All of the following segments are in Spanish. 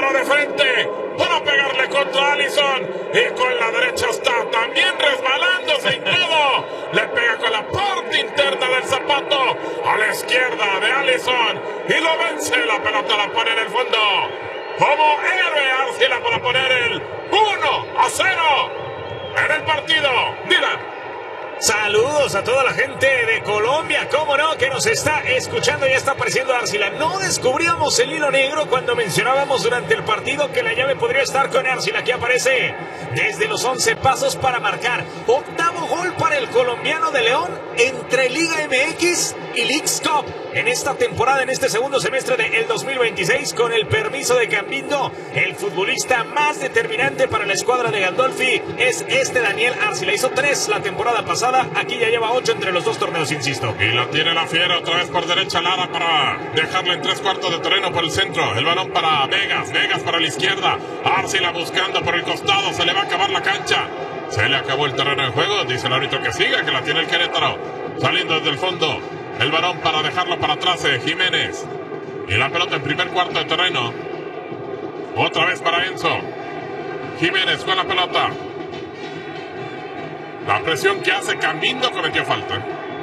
Querétaro de frente para pegarle contra Alisson. Y con la derecha está también resbalándose y todo. Le pega con la parte interna del zapato a la izquierda de Alisson. Y lo vence. La pelota la pone en el fondo. Como héroe Arcila para poner el 1-0 en el partido. Dylan. Saludos a toda la gente de Colombia, cómo no, que nos está escuchando. Ya está apareciendo Arcila. No descubríamos el hilo negro cuando mencionábamos durante el partido que la llave podría estar con Arcila. Aquí aparece desde los 11 pasos para marcar. Octavo gol para el colombiano de León entre Liga MX y Leagues Cup en esta temporada, en este segundo semestre del 2026, con el permiso de Cambindo. El futbolista más determinante para la escuadra de Gandolfi es Daniel Arcila. Hizo 3 la temporada pasada, aquí ya lleva 8 entre los 2 torneos, insisto. Y la tiene la fiera otra vez por derecha Lara para dejarla en 3/4 de terreno por el centro. El balón para Vegas, Vegas para la izquierda. Arcila buscando por el costado, se le va a acabar la cancha. Se le acabó el terreno en juego, dice el árbitro que siga, que la tiene el Querétaro. Saliendo desde el fondo, el balón para dejarlo para atrás, Jiménez. Y la pelota en primer cuarto de terreno. Otra vez para Enzo. Jiménez con la pelota. La presión que hace Cambindo cometió falta.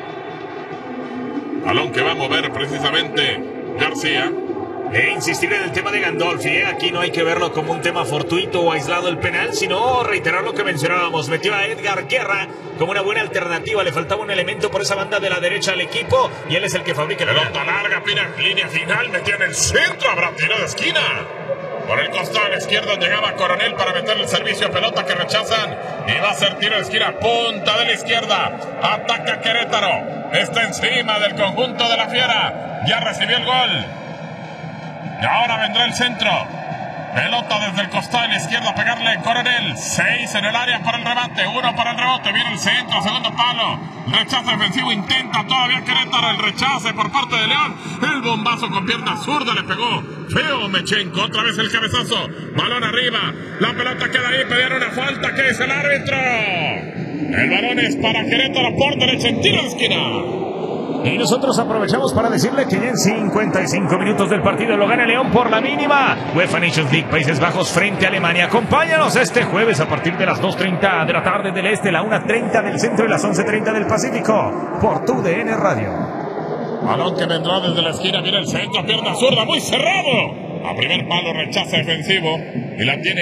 Balón que va a mover precisamente García. Insistiré en el tema de Gandolfi, Aquí no hay que verlo como un tema fortuito o aislado el penal, sino reiterar lo que mencionábamos. Metió a Edgar Guerra como una buena alternativa. Le faltaba un elemento por esa banda de la derecha al equipo y él es el que fabrica la pelota larga, línea final, metió en el centro, habrá tiro de esquina. Por el costado a la izquierda llegaba Coronel para meterle el servicio, pelota que rechazan y va a ser tiro de esquina, punta de la izquierda, ataca Querétaro, está encima del conjunto de la fiera, ya recibió el gol y ahora vendrá el centro, pelota desde el costado de la izquierda a pegarle Coronel, 6 en el área para el remate, 1 para el rebote, viene el centro, segundo palo, rechazo defensivo, intenta todavía Querétaro, el rechace por parte de León, el bombazo con pierna zurda le pegó feo Mechenko, otra vez el cabezazo, balón arriba, la pelota queda ahí, pedían una falta, ¿qué dice el árbitro? El balón es para Querétaro por derecha en tiro de esquina. Y nosotros aprovechamos para decirle que ya en 55 minutos del partido lo gana León por la mínima. UEFA Nations League, Países Bajos frente a Alemania. Acompáñanos este jueves a partir de las 2:30 de la tarde del este, la 1:30 del centro y las 11:30 del Pacífico por TUDN Radio. Balón que vendrá desde la esquina, viene el centro, pierna zurda, muy cerrado. A primer palo, rechazo defensivo y la tiene